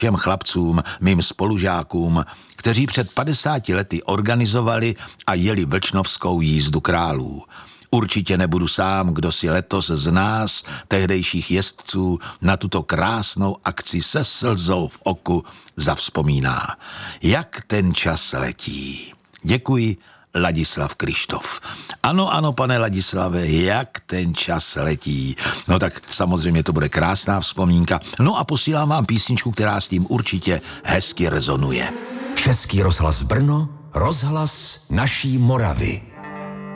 těm chlapcům, mým spolužákům, kteří před 50 lety organizovali a jeli vlčnovskou jízdu králů. Určitě nebudu sám, kdo si letos z nás, tehdejších jezdců, na tuto krásnou akci se slzou v oku zavzpomíná. Jak ten čas letí. Děkuji, Ladislav Kryštof. Ano, pane Ladislave, jak ten čas letí. No tak samozřejmě to bude krásná vzpomínka. No a posílám vám písničku, která s tím určitě hezky rezonuje. Český rozhlas Brno, rozhlas naší Moravy.